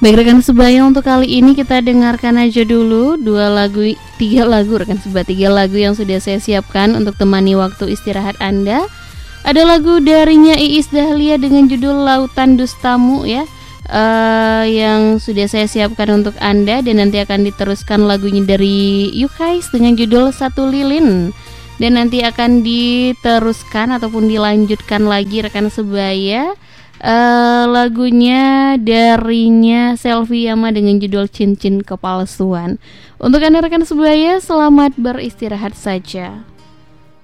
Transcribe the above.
Baik rekan sebaya, untuk kali ini kita dengarkan aja dulu 3 lagu rekan sebaya, 3 lagu yang sudah saya siapkan untuk temani waktu istirahat Anda. Ada lagu darinya Iis Dahlia dengan judul Lautan Dustamu ya, yang sudah saya siapkan untuk Anda, dan nanti akan diteruskan lagunya dari Yukais dengan judul Satu Lilin, dan nanti akan diteruskan ataupun dilanjutkan lagi rekan sebaya lagunya darinya Selvi Yama dengan judul Cincin Kepalsuan. Untuk Anda rekan sebaya, selamat beristirahat saja.